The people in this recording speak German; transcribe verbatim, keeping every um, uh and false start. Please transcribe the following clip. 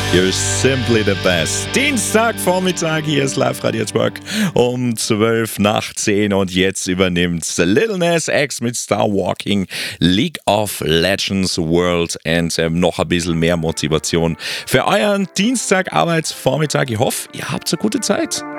You're simply the best. Dienstagvormittag, hier ist Live-Radio Twerk um zwölf nach zehn und jetzt übernimmt Lil Nas X mit Star Walking, League of Legends World Anthem. Noch ein bisschen mehr Motivation für euren Dienstag-Arbeitsvormittag. Ich hoffe, ihr habt eine gute Zeit.